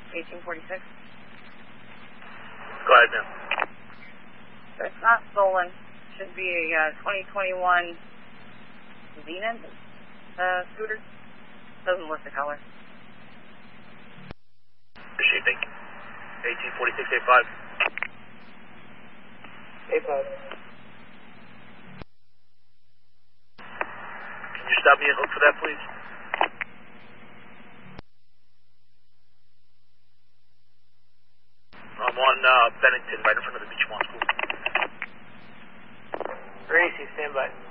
1846. Go ahead, ma'am. It's not stolen. Should be a 2021 Zenith scooter. Doesn't list the color. Appreciate it, thank you. 1846, 85. 85. Can you stop me and look for that, please? I'm on Bennington, right in front of the Beachmont School. Gracie, stand by.